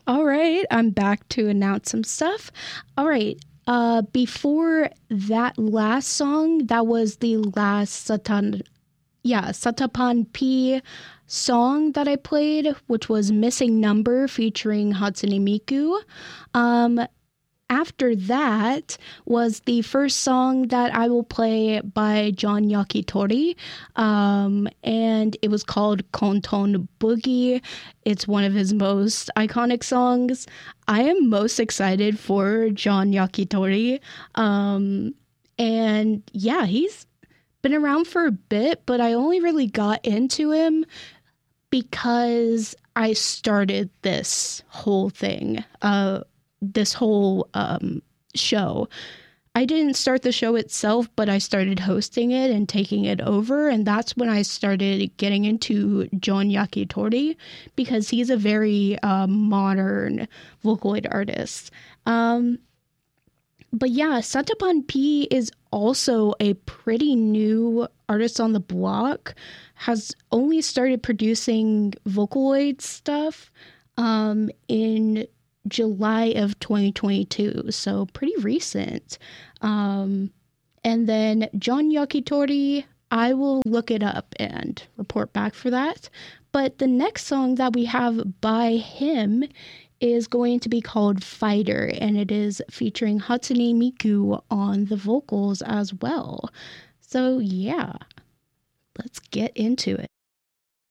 All right, I'm back to announce some stuff. All right, before that last song, that was the last Satapan P song that I played, which was Missing Number featuring Hatsune Miku. Um, After that was the first song that I will play by John Yakitori, and it was called Konton Boogie. It's one of his most iconic songs. I am most excited for John Yakitori, and yeah, he's been around for a bit, but I only really got into him because I started this whole thing. This whole show. I didn't start the show itself, but I started hosting it and taking it over. And that's when I started getting into John Yakitori because he's a very modern Vocaloid artist. But yeah, Satapan P is also a pretty new artist on the block, has only started producing Vocaloid stuff in July of 2022, so pretty recent. And then John Yakitori, I will look it up and report back for that. But the next song that we have by him is going to be called Fighter, and it is featuring Hatsune Miku on the vocals as well. So yeah, let's get into it.